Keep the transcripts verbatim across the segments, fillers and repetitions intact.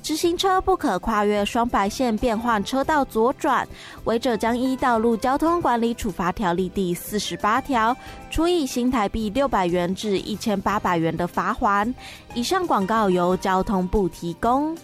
直行车不可跨越双白线变换车道左转，违者将依道路交通管理处罚条例第四十八条，处以新台币六百元至一千八百元的罚锾。以上广告由交通部提供。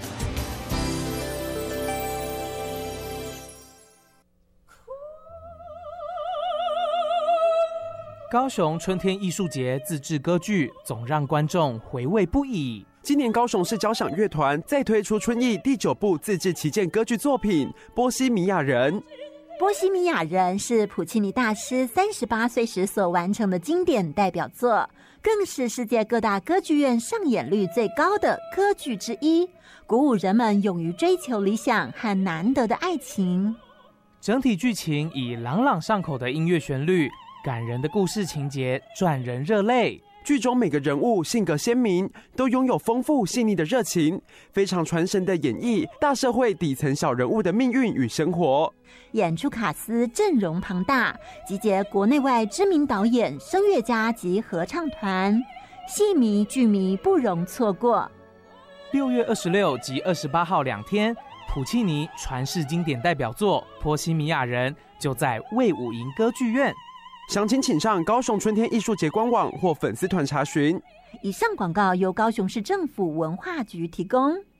高雄春天艺术节自制歌剧总让观众回味不已。 今年高雄市交响乐团再推出春艺第九部自制旗舰歌剧作品《波西米亚人》。 波西米亚人是普契尼大师三十八岁时所完成的经典代表作，更是世界各大歌剧院上演率最高的歌剧之一，鼓舞人们勇于追求理想和难得的爱情。 整体剧情以朗朗上口的音乐旋律、感人的故事情节赚人热泪。 剧中每个人物性格鲜明，都拥有丰富细腻的热情，非常传神的演绎大社会底层小人物的命运与生活。 演出卡司阵容庞大，集结国内外知名导演、声乐家及合唱团，戏迷剧迷不容错过。 六月二十六及二十八号两天，普契尼传世经典代表作《波西米亚人》就在卫武营歌剧院。 详情请上高雄春天艺术节官网或粉丝团查询。 以上广告由高雄市政府文化局提供。